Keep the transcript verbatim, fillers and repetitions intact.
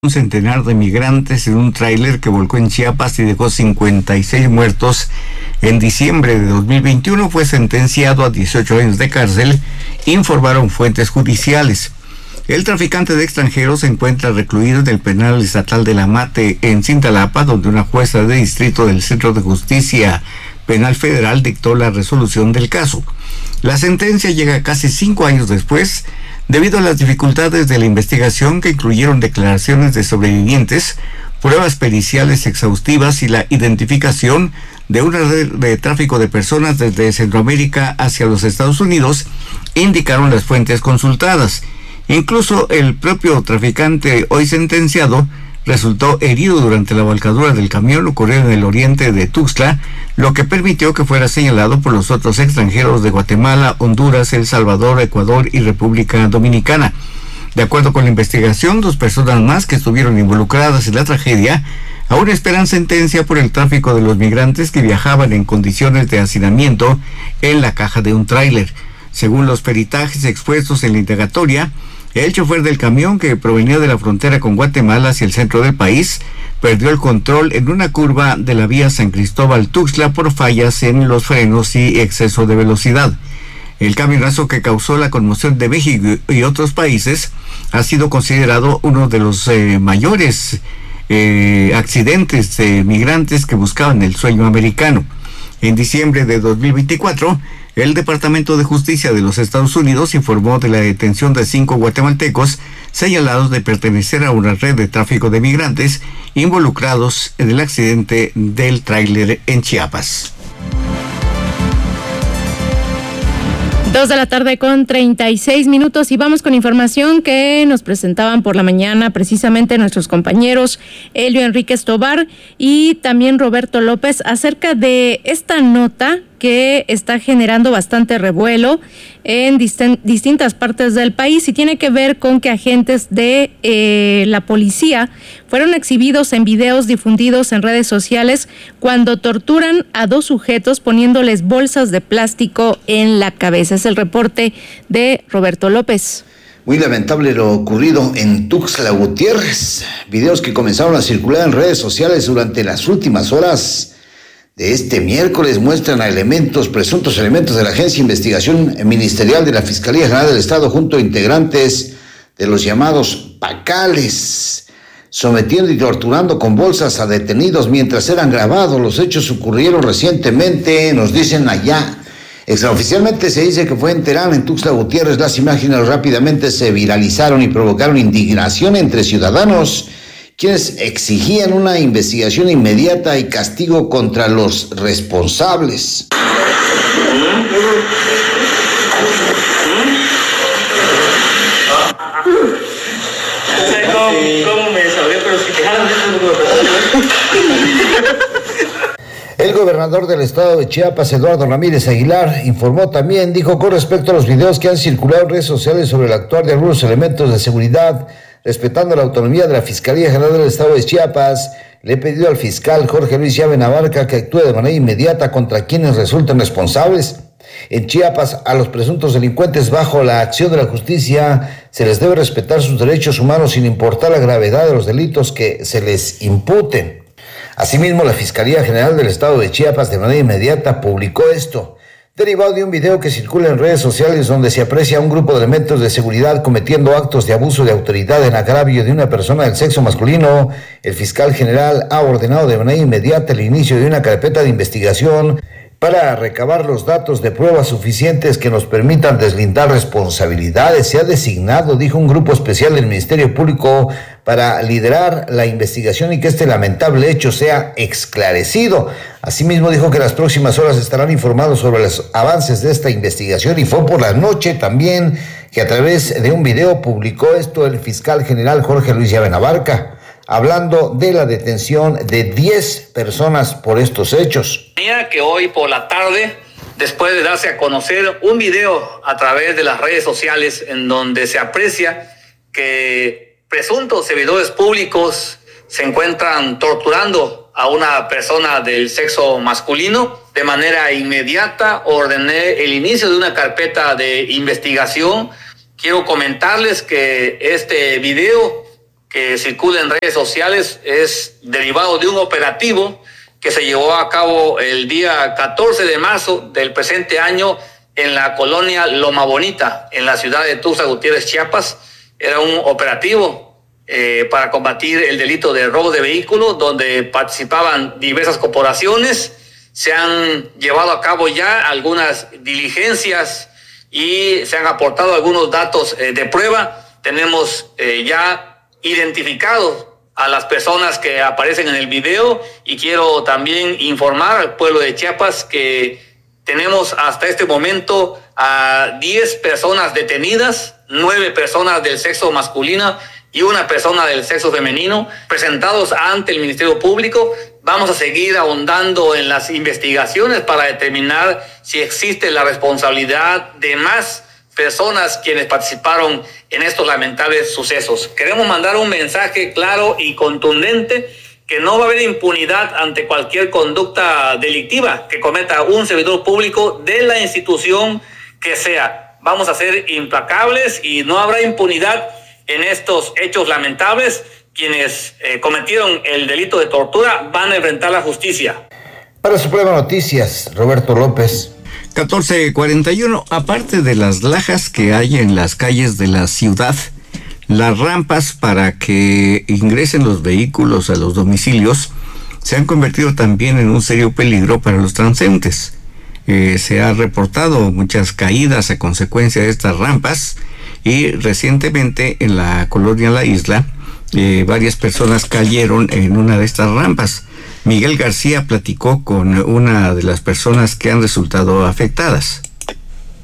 Un centenar de migrantes en un tráiler que volcó en Chiapas y dejó cincuenta y seis muertos en diciembre de dos mil veintiuno, fue sentenciado a dieciocho años de cárcel, informaron fuentes judiciales. El traficante de extranjeros se encuentra recluido en el penal estatal de La Mate, en Cintalapa, donde una jueza de distrito del Centro de Justicia Penal Federal dictó la resolución del caso. La sentencia llega casi cinco años después, debido a las dificultades de la investigación que incluyeron declaraciones de sobrevivientes, pruebas periciales exhaustivas y la identificación de una red de tráfico de personas desde Centroamérica hacia los Estados Unidos, indicaron las fuentes consultadas. Incluso el propio traficante hoy sentenciado resultó herido durante la volcadura del camión ocurrida en el oriente de Tuxtla, lo que permitió que fuera señalado por los otros extranjeros de Guatemala, Honduras, El Salvador, Ecuador y República Dominicana. De acuerdo con la investigación, dos personas más que estuvieron involucradas en la tragedia aún esperan sentencia por el tráfico de los migrantes que viajaban en condiciones de hacinamiento en la caja de un tráiler. Según los peritajes expuestos en la indagatoria, el chofer del camión, que provenía de la frontera con Guatemala hacia el centro del país, perdió el control en una curva de la vía San Cristóbal-Tuxtla por fallas en los frenos y exceso de velocidad. El camionazo, que causó la conmoción de México y otros países, ha sido considerado uno de los eh, mayores eh, accidentes de migrantes que buscaban el sueño americano. En diciembre de dos mil veinticuatro, el Departamento de Justicia de los Estados Unidos informó de la detención de cinco guatemaltecos señalados de pertenecer a una red de tráfico de migrantes involucrados en el accidente del tráiler en Chiapas. Dos de la tarde con treinta y seis minutos y vamos con información que nos presentaban por la mañana precisamente nuestros compañeros Elio Enríquez Tobar y también Roberto López acerca de esta nota que está generando bastante revuelo en dist- distintas partes del país y tiene que ver con que agentes de eh, la policía fueron exhibidos en videos difundidos en redes sociales cuando torturan a dos sujetos poniéndoles bolsas de plástico en la cabeza. Es el reporte de Roberto López. Muy lamentable lo ocurrido en Tuxtla Gutiérrez. Videos que comenzaron a circular en redes sociales durante las últimas horas de este miércoles muestran a elementos, presuntos elementos de la Agencia de Investigación Ministerial de la Fiscalía General del Estado junto a integrantes de los llamados pacales, sometiendo y torturando con bolsas a detenidos mientras eran grabados. Los hechos ocurrieron recientemente, nos dicen allá. Extraoficialmente se dice que fue en Terán, en Tuxtla Gutiérrez. Las imágenes rápidamente se viralizaron y provocaron indignación entre ciudadanos, quienes exigían una investigación inmediata y castigo contra los responsables. ¿Cómo me sabré? Pero si te jalan El gobernador del estado de Chiapas, Eduardo Ramírez Aguilar, informó también, dijo con respecto a los videos que han circulado en redes sociales sobre el actuar de algunos elementos de seguridad, respetando la autonomía de la Fiscalía General del Estado de Chiapas, le he pedido al fiscal Jorge Luis Llave Abarca que actúe de manera inmediata contra quienes resulten responsables. En Chiapas, a los presuntos delincuentes bajo la acción de la justicia se les debe respetar sus derechos humanos sin importar la gravedad de los delitos que se les imputen. Asimismo, la Fiscalía General del Estado de Chiapas de manera inmediata publicó esto, derivado de un video que circula en redes sociales donde se aprecia a un grupo de elementos de seguridad cometiendo actos de abuso de autoridad en agravio de una persona del sexo masculino. El fiscal general ha ordenado de manera inmediata el inicio de una carpeta de investigación para recabar los datos de pruebas suficientes que nos permitan deslindar responsabilidades. Se ha designado, dijo, un grupo especial del Ministerio Público para liderar la investigación y que este lamentable hecho sea esclarecido. Asimismo, dijo que en las próximas horas estarán informados sobre los avances de esta investigación y fue por la noche también que a través de un video publicó esto el fiscal general Jorge Luis Llave Abarca, hablando de la detención de diez personas por estos hechos. Que hoy por la tarde, después de darse a conocer un video a través de las redes sociales en donde se aprecia que presuntos servidores públicos se encuentran torturando a una persona del sexo masculino, de manera inmediata ordené el inicio de una carpeta de investigación. Quiero comentarles que este video que circula en redes sociales es derivado de un operativo que se llevó a cabo el día catorce de marzo del presente año en la colonia Loma Bonita, en la ciudad de Tuxtla Gutiérrez, Chiapas. Era un operativo eh, para combatir el delito de robo de vehículos, donde participaban diversas corporaciones. Se han llevado a cabo ya algunas diligencias y se han aportado algunos datos eh, de prueba. Tenemos eh, ya identificado a las personas que aparecen en el video, y quiero también informar al pueblo de Chiapas que tenemos hasta este momento a diez personas detenidas, nueve personas del sexo masculino y una persona del sexo femenino presentados ante el Ministerio Público. Vamos a seguir ahondando en las investigaciones para determinar si existe la responsabilidad de más personas quienes participaron en estos lamentables sucesos. Queremos mandar un mensaje claro y contundente que no va a haber impunidad ante cualquier conducta delictiva que cometa un servidor público de la institución que sea. Vamos a ser implacables y no habrá impunidad en estos hechos lamentables. Quienes eh, cometieron el delito de tortura van a enfrentar la justicia. Para Suprema Noticias, Roberto López. catorce cuarenta y uno, aparte de las lajas que hay en las calles de la ciudad, las rampas para que ingresen los vehículos a los domicilios se han convertido también en un serio peligro para los transeúntes. Eh, se ha reportado muchas caídas a consecuencia de estas rampas, y recientemente en la colonia La Isla eh, varias personas cayeron en una de estas rampas. Miguel García platicó con una de las personas que han resultado afectadas.